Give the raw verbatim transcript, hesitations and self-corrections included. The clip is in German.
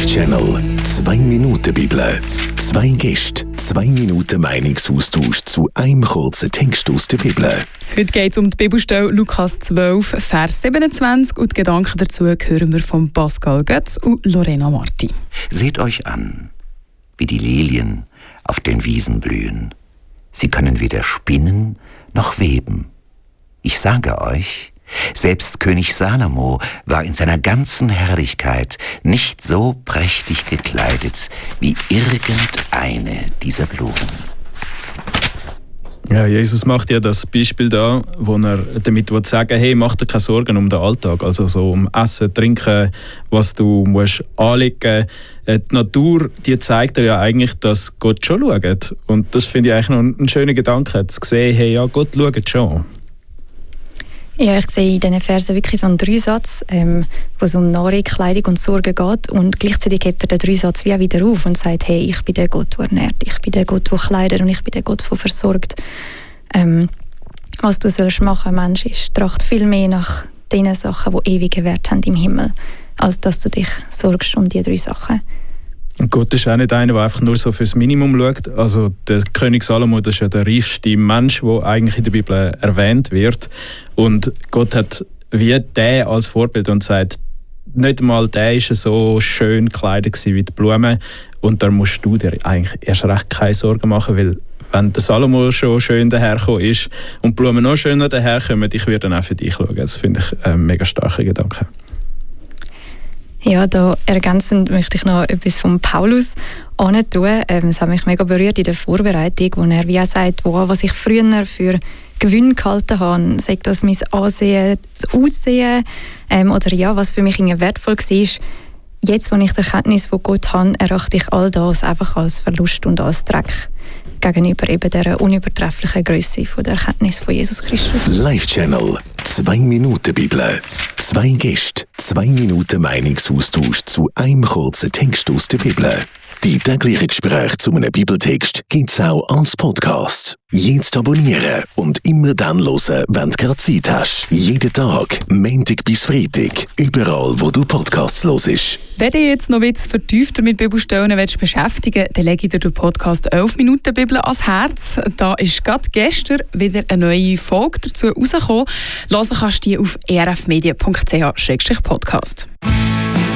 Live-Channel. Zwei Minuten Bibel. Zwei Gäste, zwei Minuten Meinungsaustausch zu einem kurzen Text aus der Bibel. Heute geht es um die Bibelstelle Lukas zwölf, Vers siebenundzwanzig und die Gedanken dazu hören wir von Pascal Götz und Lorena Marti. Seht euch an, wie die Lilien auf den Wiesen blühen. Sie können weder spinnen noch weben. Ich sage euch, selbst König Salomo war in seiner ganzen Herrlichkeit nicht so prächtig gekleidet wie irgendeine dieser Blumen. Ja, Jesus macht ja das Beispiel da, wo er damit sagen will, hey, mach dir keine Sorgen um den Alltag, also so um Essen, Trinken, was du musst anlegen. Die Natur, die zeigt dir ja eigentlich, dass Gott schon schaut. Und das finde ich eigentlich noch einen schönen Gedanken, zu sehen, hey, ja, Gott schaut schon. Ja, ich sehe in diesen Versen wirklich so einen Dreisatz, ähm, wo es um Nahrung, Kleidung und Sorge geht. Und gleichzeitig hebt er den Dreisatz wie auch wieder auf und sagt, hey, ich bin der Gott, der ernährt, ich bin der Gott, der kleidet und ich bin der Gott, der versorgt. Ähm, was du sollst machen, Mensch, ist, tracht viel mehr nach den Sachen, die ewigen Wert haben im Himmel, als dass du dich sorgst um diese drei Sachen. Und Gott ist auch nicht einer, der einfach nur so fürs Minimum schaut. Also der König Salomo, das ist ja der reichste Mensch, der eigentlich in der Bibel erwähnt wird. Und Gott hat wie der als Vorbild und sagt, nicht mal der war so schön gekleidet wie die Blumen. Und da musst du dir eigentlich erst recht keine Sorgen machen, weil wenn der Salomo schon schön dahergekommen ist und die Blumen noch schöner daherkommen, ich werde dann auch für dich schauen. Das finde ich ein mega starker Gedanke. Ja, da ergänzend möchte ich noch etwas von Paulus antun. Ähm, es hat mich mega berührt in der Vorbereitung, wo er wie auch sagt, wow, was ich früher für Gewinn gehalten habe, sei das mein Ansehen, das Aussehen ähm, oder ja, was für mich wertvoll war. Jetzt, wo ich die Erkenntnis von Gott habe, erachte ich all das einfach als Verlust und als Dreck gegenüber eben der unübertrefflichen Größe von der Erkenntnis von Jesus Christus. Live-Channel. Zwei Minuten Bibel. Zwei Gäste, zwei Minuten Meinungsaustausch zu einem kurzen Text aus der Bibel. Die täglichen Gespräche zu einem Bibeltext gibt es auch als Podcast. Jetzt abonnieren und immer dann hören, wenn du gerade Zeit hast. Jeden Tag, Montag bis Freitag, überall wo du Podcasts hörst. Wenn du jetzt noch etwas vertiefter mit Bibelstellen willst beschäftigen, dann lege ich dir den Podcast elf Minuten Bibel ans Herz. Da ist gerade gestern wieder eine neue Folge dazu rausgekommen. Hören kannst du die auf e r f medien punkt c h slash podcast.